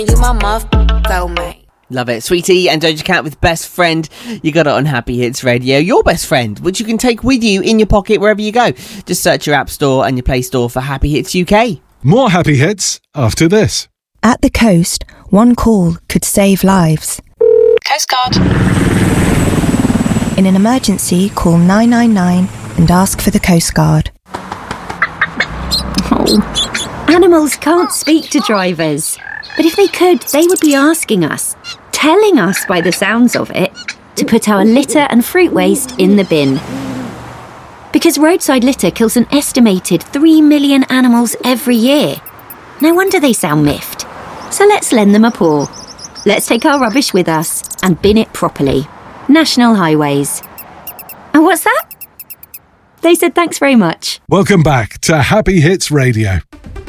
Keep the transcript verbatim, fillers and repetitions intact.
You my muff, soulmate. Love it. Sweetie and Doja Cat with Best Friend. You got it on Happy Hits Radio. Your best friend, which you can take with you in your pocket wherever you go. Just search your App Store and your Play Store for Happy Hits U K. More Happy Hits after this. At the coast, one call could save lives. Coast Guard. In an emergency, call nine nine nine and ask for the Coast Guard. Oh. Animals can't speak to drivers. But if they could, they would be asking us, telling us by the sounds of it, to put our litter and fruit waste in the bin. Because roadside litter kills an estimated three million animals every year. No wonder they sound miffed. So let's lend them a paw. Let's take our rubbish with us and bin it properly. National Highways. And what's that? They said thanks very much. Welcome back to Happy Hits Radio.